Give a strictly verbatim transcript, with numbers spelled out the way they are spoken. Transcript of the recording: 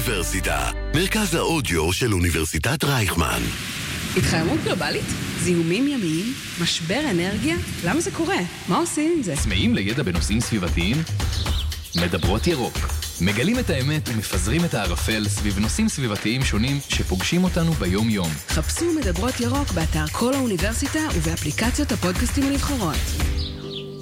האוניברסיטה, מרכז האודיו של אוניברסיטת רייכמן. התחממות גלובלית? זיהומים ימיים? משבר אנרגיה? למה זה קורה? מה עושים עם זה? צמאים לידע בנושאים סביבתיים? מדברות ירוק. מגלים את האמת ומפזרים את הערפל סביב נושאים סביבתיים שונים שפוגשים אותנו ביום יום. חפשו מדברות ירוק באתר כל האוניברסיטה ובאפליקציות הפודקאסטים הנבחרות.